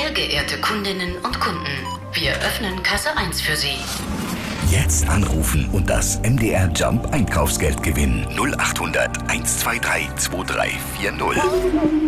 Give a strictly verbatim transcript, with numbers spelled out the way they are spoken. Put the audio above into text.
Sehr geehrte Kundinnen und Kunden, wir öffnen Kasse eins für Sie. Jetzt anrufen und das M D R Jump Einkaufsgeld gewinnen. null achthundert, eins zwei drei, zwei drei vier null.